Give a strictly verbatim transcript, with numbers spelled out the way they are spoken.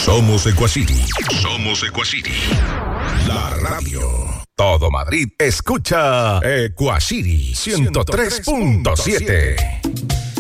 Somos Equacity. Somos Equacity. La radio. Todo Madrid escucha Equacity ciento tres punto siete.